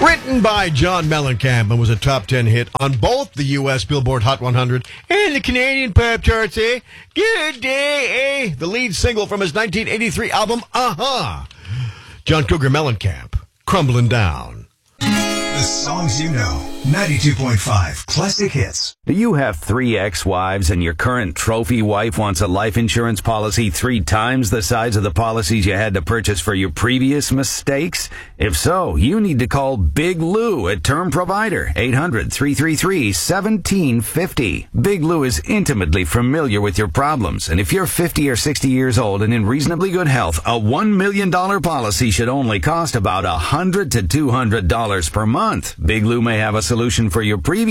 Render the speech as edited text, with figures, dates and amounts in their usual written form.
Written by John Mellencamp and was a top 10 hit on both the U.S. Billboard Hot 100 and the Canadian pop charts, eh? Good day, eh? The lead single from his 1983 album, Uh-huh. John Cougar Mellencamp, Crumbling Down. The songs you know. 92.5 Classic Hits. Do you have 3 ex-wives and your current trophy wife wants a life insurance policy 3 times the size of the policies you had to purchase for your previous mistakes? If so, you need to call Big Lou at Term Provider, 800-333-1750. Big Lou is intimately familiar with your problems, and if you're 50 or 60 years old and in reasonably good health, a $1 million policy should only cost about $100 to $200 per month. Big Lou may have a solution for your previous